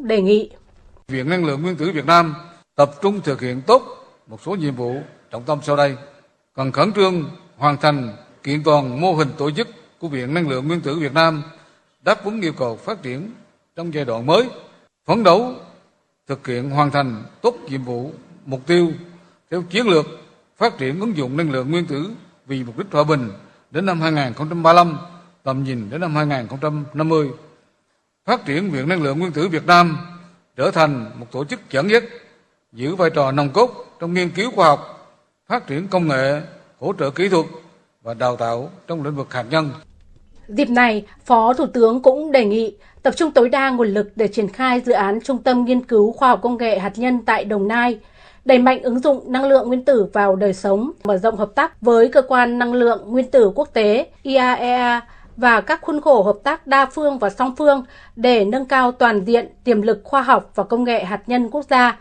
đề nghị Viện Năng lượng Nguyên tử Việt Nam tập trung thực hiện tốt một số nhiệm vụ trọng tâm sau đây. Cần khẩn trương hoàn thành kiện toàn mô hình tổ chức của Viện Năng lượng Nguyên tử Việt Nam đáp ứng yêu cầu phát triển trong giai đoạn mới, phấn đấu thực hiện hoàn thành tốt nhiệm vụ mục tiêu theo chiến lược phát triển ứng dụng năng lượng nguyên tử vì mục đích hòa bình đến năm 2035, tầm nhìn đến năm 2050. Phát triển Viện Năng lượng Nguyên tử Việt Nam trở thành một tổ chức dẫn dắt, giữ vai trò nòng cốt trong nghiên cứu khoa học, phát triển công nghệ, hỗ trợ kỹ thuật và đào tạo trong lĩnh vực hạt nhân. Dịp này, Phó Thủ tướng cũng đề nghị tập trung tối đa nguồn lực để triển khai dự án Trung tâm Nghiên cứu Khoa học Công nghệ Hạt nhân tại Đồng Nai, đẩy mạnh ứng dụng năng lượng nguyên tử vào đời sống, mở rộng hợp tác với Cơ quan Năng lượng Nguyên tử Quốc tế IAEA và các khuôn khổ hợp tác đa phương và song phương để nâng cao toàn diện tiềm lực khoa học và công nghệ hạt nhân quốc gia.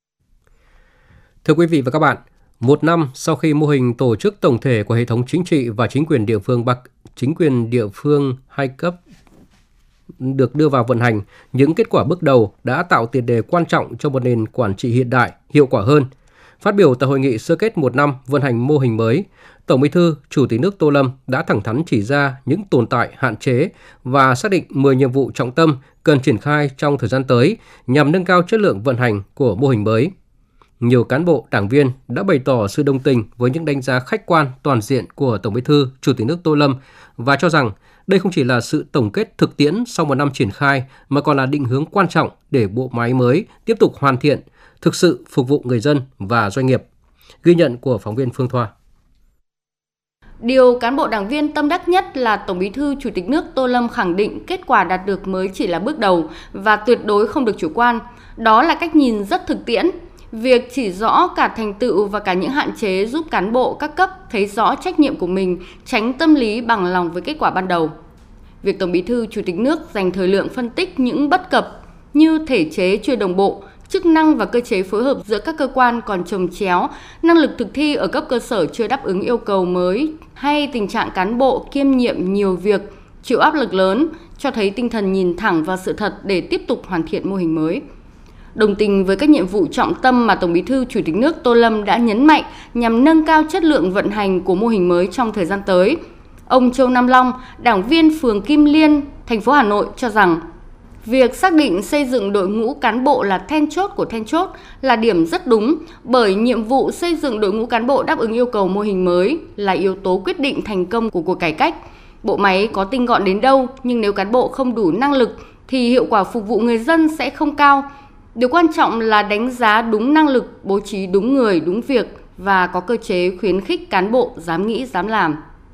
Thưa quý vị và các bạn, một năm sau khi mô hình tổ chức tổng thể của hệ thống chính trị và chính quyền địa phương hai cấp được đưa vào vận hành, những kết quả bước đầu đã tạo tiền đề quan trọng cho một nền quản trị hiện đại, hiệu quả hơn. Phát biểu tại hội nghị sơ kết một năm vận hành mô hình mới, Tổng Bí thư, Chủ tịch nước Tô Lâm đã thẳng thắn chỉ ra những tồn tại, hạn chế và xác định 10 nhiệm vụ trọng tâm cần triển khai trong thời gian tới nhằm nâng cao chất lượng vận hành của mô hình mới. Nhiều cán bộ, đảng viên đã bày tỏ sự đồng tình với những đánh giá khách quan toàn diện của Tổng Bí thư, Chủ tịch nước Tô Lâm và cho rằng đây không chỉ là sự tổng kết thực tiễn sau một năm triển khai mà còn là định hướng quan trọng để bộ máy mới tiếp tục hoàn thiện, thực sự phục vụ người dân và doanh nghiệp. Ghi nhận của phóng viên Phương Thoa. Điều cán bộ đảng viên tâm đắc nhất là Tổng Bí thư Chủ tịch nước Tô Lâm khẳng định kết quả đạt được mới chỉ là bước đầu và tuyệt đối không được chủ quan. Đó là cách nhìn rất thực tiễn. Việc chỉ rõ cả thành tựu và cả những hạn chế giúp cán bộ các cấp thấy rõ trách nhiệm của mình, tránh tâm lý bằng lòng với kết quả ban đầu. Việc Tổng Bí thư Chủ tịch nước dành thời lượng phân tích những bất cập như thể chế chưa đồng bộ, chức năng và cơ chế phối hợp giữa các cơ quan còn chồng chéo, năng lực thực thi ở cấp cơ sở chưa đáp ứng yêu cầu mới hay tình trạng cán bộ kiêm nhiệm nhiều việc, chịu áp lực lớn, cho thấy tinh thần nhìn thẳng vào sự thật để tiếp tục hoàn thiện mô hình mới. Đồng tình với các nhiệm vụ trọng tâm mà Tổng Bí thư Chủ tịch nước Tô Lâm đã nhấn mạnh nhằm nâng cao chất lượng vận hành của mô hình mới trong thời gian tới, ông Châu Nam Long, đảng viên phường Kim Liên, thành phố Hà Nội cho rằng việc xác định xây dựng đội ngũ cán bộ là then chốt của then chốt là điểm rất đúng, bởi nhiệm vụ xây dựng đội ngũ cán bộ đáp ứng yêu cầu mô hình mới là yếu tố quyết định thành công của cuộc cải cách. Bộ máy có tinh gọn đến đâu, nhưng nếu cán bộ không đủ năng lực thì hiệu quả phục vụ người dân sẽ không cao. Điều quan trọng là đánh giá đúng năng lực, bố trí đúng người, đúng việc và có cơ chế khuyến khích cán bộ dám nghĩ, dám làm.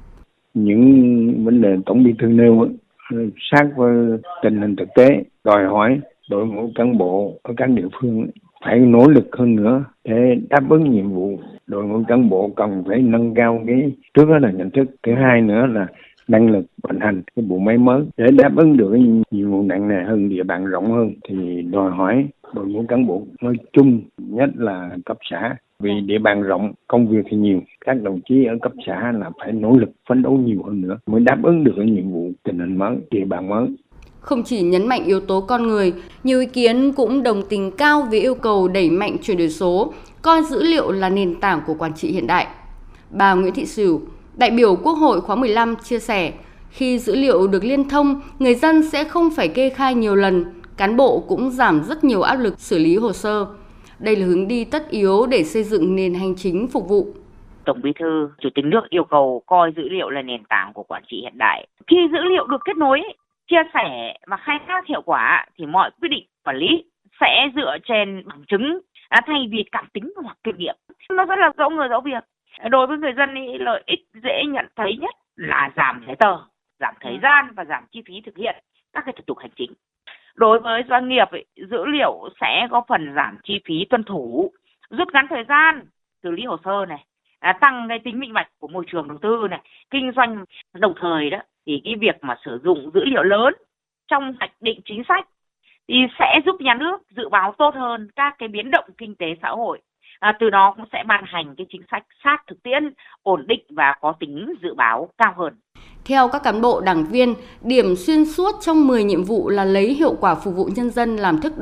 Những vấn đề Tổng Bí thư nêu sát với tình hình thực tế, đòi hỏi đội ngũ cán bộ ở các địa phương phải nỗ lực hơn nữa để đáp ứng nhiệm vụ. Đội ngũ cán bộ cần phải nâng cao trước đó là nhận thức, thứ hai nữa là năng lực vận hành cái bộ máy mới để đáp ứng được cái nhiệm vụ nặng nề hơn, địa bàn rộng hơn thì đòi hỏi đội ngũ cán bộ nói chung, nhất là cấp xã, vì địa bàn rộng, công việc thì nhiều, các đồng chí ở cấp xã là phải nỗ lực phấn đấu nhiều hơn nữa mới đáp ứng được cái nhiệm vụ tình hình mới, địa bàn mới. Không chỉ nhấn mạnh yếu tố con người, nhiều ý kiến cũng đồng tình cao với yêu cầu đẩy mạnh chuyển đổi số, coi dữ liệu là nền tảng của quản trị hiện đại. Bà Nguyễn Thị Sửu, đại biểu Quốc hội khóa 15 chia sẻ, khi dữ liệu được liên thông, người dân sẽ không phải kê khai nhiều lần, cán bộ cũng giảm rất nhiều áp lực xử lý hồ sơ. Đây là hướng đi tất yếu để xây dựng nền hành chính phục vụ. Tổng Bí thư, Chủ tịch nước yêu cầu coi dữ liệu là nền tảng của quản trị hiện đại. Khi dữ liệu được kết nối, chia sẻ và khai thác hiệu quả thì mọi quyết định quản lý sẽ dựa trên bằng chứng thay vì cảm tính hoặc kinh nghiệm. Nó rất là rõ người rõ việc. Đối với người dân thì lợi ích dễ nhận thấy nhất là giảm giấy tờ, giảm thời gian và giảm chi phí thực hiện các cái thủ tục hành chính. Đối với doanh nghiệp, dữ liệu sẽ góp phần giảm chi phí tuân thủ, rút ngắn thời gian xử lý hồ sơ này, tăng cái tính minh bạch của môi trường đầu tư này, kinh doanh. Đồng thời đó thì cái việc mà sử dụng dữ liệu lớn trong hoạch định chính sách thì sẽ giúp nhà nước dự báo tốt hơn các cái biến động kinh tế xã hội. Từ đó cũng sẽ ban hành cái chính sách sát thực tiễn, ổn định và có tính dự báo cao hơn. Theo các cán bộ đảng viên, điểm xuyên suốt trong 10 nhiệm vụ là lấy hiệu quả phục vụ nhân dân làm thước